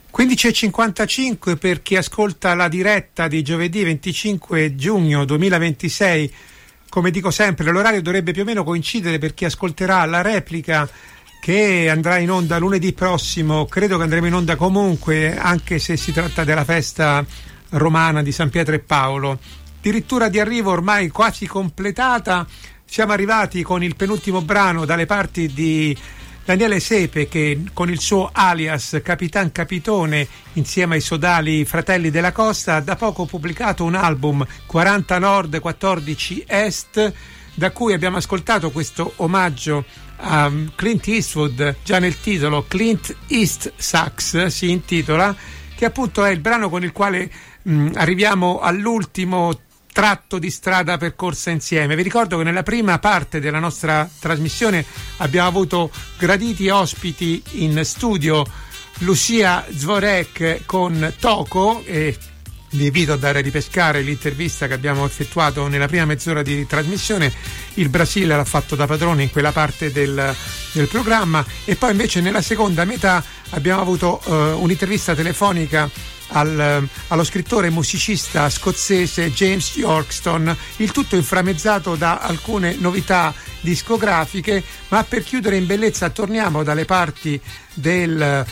15:55 per chi ascolta la diretta di giovedì 25 giugno 2026. Come dico sempre, l'orario dovrebbe più o meno coincidere per chi ascolterà la replica che andrà in onda lunedì prossimo. Credo che andremo in onda comunque, anche se si tratta della festa romana di San Pietro e Paolo. Addirittura di arrivo ormai quasi completata. Siamo arrivati con il penultimo brano dalle parti di Daniele Sepe, che con il suo alias Capitan Capitone insieme ai sodali Fratelli della Costa ha da poco pubblicato un album 40 Nord 14 Est, da cui abbiamo ascoltato questo omaggio a Clint Eastwood. Già nel titolo Clint East Sax si intitola, che appunto è il brano con il quale arriviamo all'ultimo tratto di strada percorsa insieme. Vi ricordo che nella prima parte della nostra trasmissione abbiamo avuto graditi ospiti in studio, Lucia Zvorek con Toco, e vi invito a dare a ripescare l'intervista che abbiamo effettuato nella prima mezz'ora di trasmissione. Il Brasile l'ha fatto da padrone in quella parte del programma, e poi invece nella seconda metà abbiamo avuto un'intervista telefonica allo scrittore e musicista scozzese James Yorkston, il tutto inframmezzato da alcune novità discografiche. Ma per chiudere in bellezza torniamo dalle parti del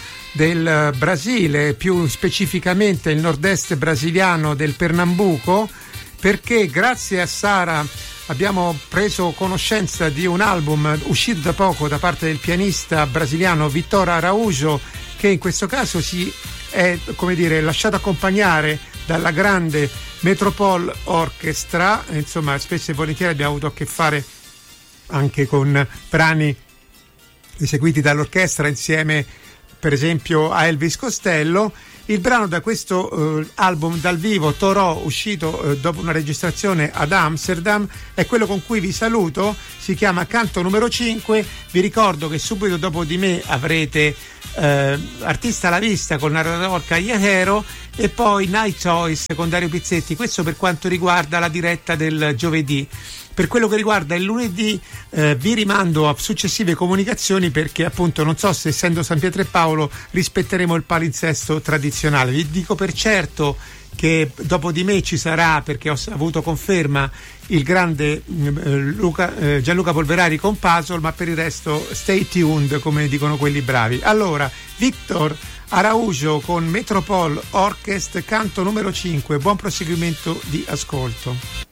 Brasile, più specificamente il nord-est brasiliano del Pernambuco, perché grazie a Sara abbiamo preso conoscenza di un album uscito da poco da parte del pianista brasiliano Vitor Araújo, che in questo caso si è, come dire, lasciato accompagnare dalla grande Metropole Orchestra. Insomma, spesso e volentieri abbiamo avuto a che fare anche con brani eseguiti dall'orchestra insieme, per esempio, a Elvis Costello. Il brano da questo album dal vivo Torò, uscito dopo una registrazione ad Amsterdam, è quello con cui vi saluto. Si chiama Canto numero 5. Vi ricordo che subito dopo di me avrete Artista alla vista con narratore Calliero, e poi Night Choice con Dario Pizzetti. Questo per quanto riguarda la diretta del giovedì. Per quello che riguarda il lunedì vi rimando a successive comunicazioni, perché appunto non so se, essendo San Pietro e Paolo, rispetteremo il palinsesto tradizionale. Vi dico per certo che dopo di me ci sarà, perché ho avuto conferma, il grande Gianluca Polverari con Puzzle, ma per il resto stay tuned, come dicono quelli bravi. Allora, Vitor Araújo con Metropole Orchestra, canto numero 5. Buon proseguimento di ascolto.